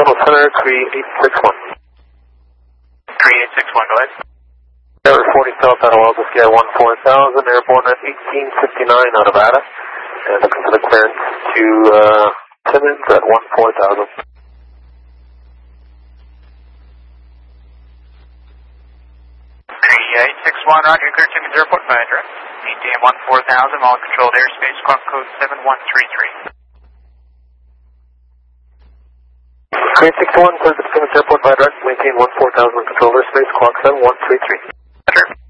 Total Center 3861. 3861, go ahead. Tower 40 South out of Alpha Sky 14000, airborne at 1859 out of Nevada. And looking for the clearance to Timmins at 14000. 3861, Roger, clear Timmins Airport by address. maintain 14000, all controlled airspace, squawk code 7133. 3861, clear to Timmins Airport by address, maintain 14000 controlled airspace, squawk 7133. Roger.